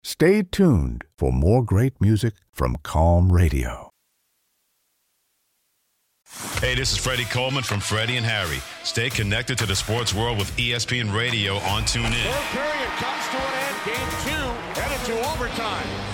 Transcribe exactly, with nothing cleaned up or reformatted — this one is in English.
Stay tuned for more great music from Calm Radio. Hey, this is Freddie Coleman from Freddie and Harry. Stay connected to the sports world with E S P N Radio on TuneIn. Third period comes to an end. Game two headed to overtime.